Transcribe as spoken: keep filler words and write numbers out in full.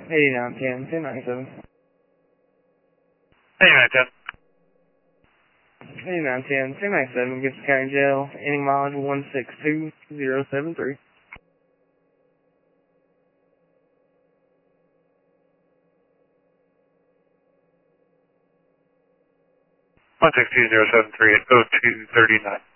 eighty-nine ten, ten ninety-seven. eighty-nine ten. eighty-nine ten, ten ninety-seven, Gibson County Jail, ending mileage one six two zero seven three. one six two zero seven three at oh two thirty-nine.